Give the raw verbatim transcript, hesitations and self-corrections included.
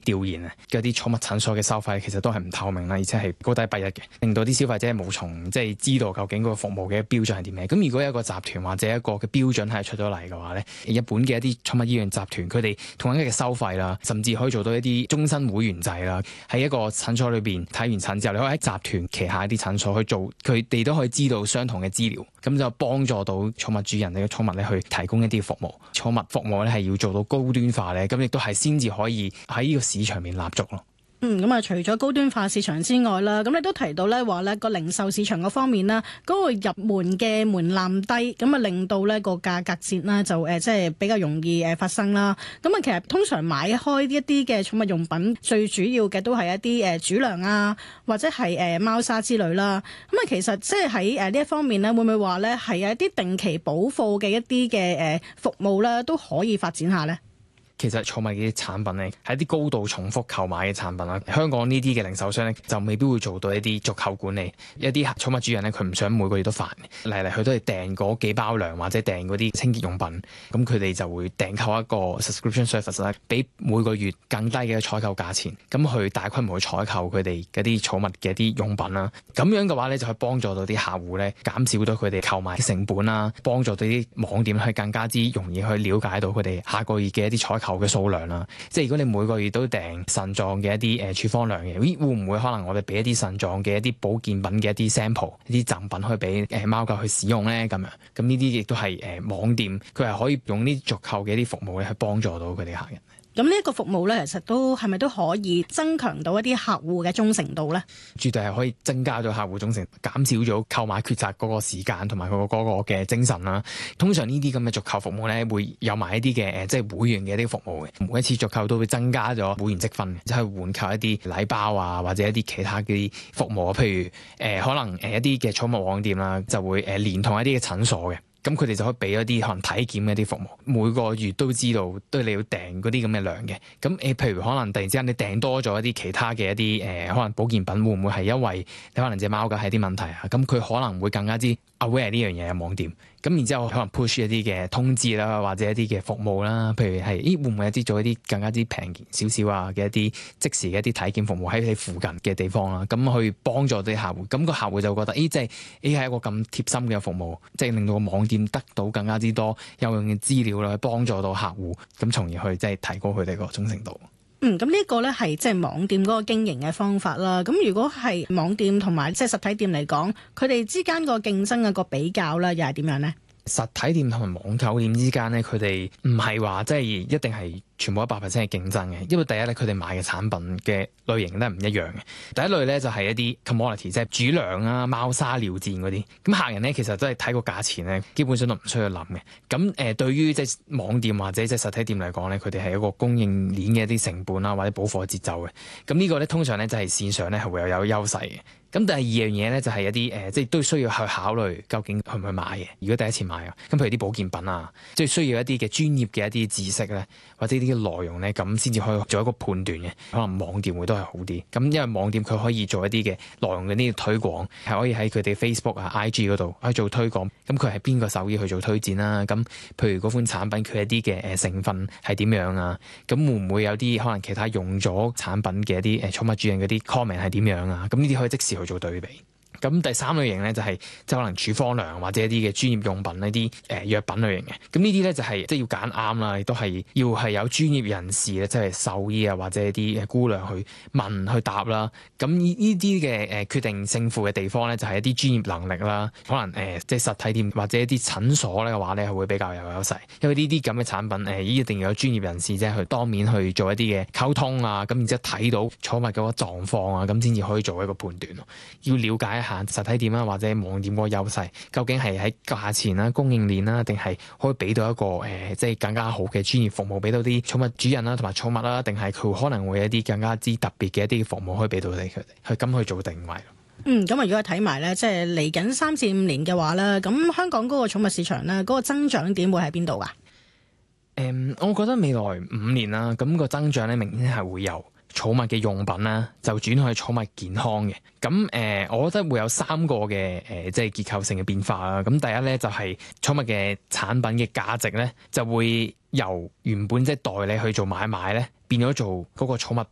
調研啊，嗰啲寵物診所嘅收費其實都係唔透明啦，而且係高低不一嘅，令到啲消費者無從即係知道究竟嗰個服務嘅標準係點樣。咁如果有一個集團或者一個嘅標準係出咗嚟嘅話咧，日本嘅一啲寵物醫院集團佢哋同樣嘅收費啦，甚至可以做到一啲終身會員制啦，喺一個診所裏邊睇完診之後，你可以喺集團旗下一啲診所去做，佢哋都可以知道相同嘅資料，咁就幫助到寵物主人嘅寵物咧去提供一啲服務。寵物服務咧係要做到高端化咧，咁亦都係先至可以喺呢個市場面立足咯。 嗯，咁啊，除咗高端化市場之外啦，咁你都提到咧話咧個零售市場嗰方面啦，嗰、嗰個入門嘅門檻低，咁啊令到咧個價格戰啦就誒即係比較容易誒發生啦。咁啊，其實通常買開一啲嘅寵物用品，最主要嘅都係一啲誒主糧啊，或者係誒貓砂之類啦。咁啊，其實即係喺誒呢一方面咧，會唔會話咧係有一啲定期補貨嘅一啲嘅誒服務咧，都可以發展下咧？ 其實寵物嘅產品咧係一啲高度重複購買嘅產品啦。香港呢啲嘅零售商咧就未必會做到一啲續購管理。一啲寵物主人咧佢唔想每個月都煩，嚟嚟去都係訂嗰幾包糧或者訂嗰啲清潔用品，咁佢哋就會訂購一個 subscription service 啦，俾每個月更低嘅採購價錢，咁去大規模去採購佢哋嗰啲寵物嘅一啲用品啦。咁樣嘅話咧就可以幫助到啲客戶咧減少到佢哋購買成本啦，幫助到啲網店去更加之容易去了解到佢哋下個月嘅一啲採購嘅數量啦。即係如果你每個月都訂腎臟嘅一啲誒處方糧嘅，咦會唔會可能我哋俾一啲腎臟嘅一啲保健品嘅一啲 sample 一啲贈品去俾誒貓狗去使用咧？咁樣咁呢啲亦都係誒網店佢係可以用呢啲續購嘅一啲服務咧去幫助到佢哋客人。 咁呢一個服務咧，其實都係咪都可以增強到一啲客戶嘅忠誠度咧？ 絕對係可以增加咗客戶忠誠，減少咗購買抉擇嗰個時間同埋佢個嗰個嘅精神啦。通常呢啲咁嘅續購服務咧，會有埋一啲嘅誒，即係會員嘅一啲服務嘅。每一次續購都會增加咗會員積分，即係換購一啲禮包啊，或者一啲其他嘅服務啊。譬如誒、呃，可能誒一啲嘅寵物網店啦，就會誒連同一啲嘅診所嘅。咁佢哋就可以俾一啲可能體檢嘅一啲服務，每個月都知道都你要訂嗰啲咁嘅糧嘅。咁誒，譬如可能突然之間你訂多咗一啲其他嘅一啲誒、呃，可能保健品，會唔會係因為你可能隻貓狗係啲問題啊？咁佢可能會更加之 aware 呢樣嘢嘅網店。咁然之後可能 push 一啲嘅通知啦，或者一啲嘅服務啦，譬如係咦會唔會有啲做一啲更加之平少少啊嘅一啲即時嘅一啲體檢服務喺你附近嘅地方啦，咁去幫助啲客戶。咁個客戶就覺得咦即係咦係一個咁貼心嘅服務，即係令到個網店得到更加之多有用嘅資料啦，去幫助到客戶，咁從而去即係提高佢哋個忠誠度。 嗯，咁呢一個咧係即係網店嗰個經營嘅方法啦。咁如果係網店同埋即係實體店嚟講，佢哋之間個競爭嘅個比較咧，又係點樣咧？ 實體店同埋網購店之間咧，佢哋唔係話即係一定係全部一百 percent 嘅競爭嘅，因為第一咧，佢哋賣嘅產品嘅類型都係唔一樣嘅。第一類咧就係一啲 commodity，即係主糧啊、貓砂尿墊嗰啲。咁客人咧其實都係睇個價錢咧，基本上都唔需要諗嘅。咁誒、呃，對於即係網店或者即係實體店嚟講咧，佢哋係一個供應鏈嘅一啲成本啊，或者補貨節奏嘅。咁呢個咧通常咧就係線上咧係會有有優勢嘅。咁第二樣嘢咧就係一啲誒、呃，即係都需要去考慮究竟去唔去買嘅。如果第一次買啊，咁譬如啲保健品啊，即係需要一啲嘅專業嘅一啲知識咧，或者呢啲內容咧，咁先至可以做一個判斷嘅。可能網店會都係好啲。咁因為網店佢可以做一啲嘅內容嘅呢個推廣，係可以喺佢哋 Facebook 啊、I G 嗰度可以做推廣。咁佢係邊個獸醫去做推薦啦？咁譬如嗰款產品佢一啲嘅誒成分係點樣啊？咁會唔會有啲可能其他用咗產品嘅一啲誒寵物主人嗰啲 comment 係點樣啊？咁呢啲可以即時去做對比。咁第三類型咧就係即係可能處方糧或者一啲嘅專業用品呢啲誒藥品類型嘅。咁呢啲咧就係即係要揀啱啦，亦都係要係有專業人士咧，即係獸醫啊或者一啲誒姑娘去問去答啦。咁呢呢啲嘅誒決定勝負嘅地方咧，就係一啲專業能力啦。可能誒即係實體店或者一啲診所咧嘅話咧，係會比較有優勢，因為呢啲咁嘅產品誒一定要有專業人士即係去當面去做一啲嘅溝通啊，咁然之後睇到寵物嗰個狀況啊，咁先至可以做一個判斷咯。要了解一下實體店啦或者網店嗰個優勢，究竟係喺價錢啦、供應鏈啦，定係可以俾到一個誒、呃，即係更加好嘅專業服務俾到啲寵物主人啦同埋寵物啦，定係佢可能會有一啲更加之特別嘅一啲服務可以俾到你佢哋去咁去做定位。 嗯，咁啊，如果睇埋咧，即係嚟緊三至五年嘅話咧，咁香港嗰個寵物市場咧，嗰個增長點會喺邊度噶？誒、 嗯，我覺得未來五年啦，咁、那個增長咧明顯係會有。寵物嘅用品啦，就轉去寵物健康嘅。咁誒、呃，我覺得會有三個嘅誒、呃，即係結構性嘅變化啦。咁第一咧就係、是、寵物嘅產品嘅價值咧，就會由原本即係代理去做買賣咧，變咗做嗰個寵物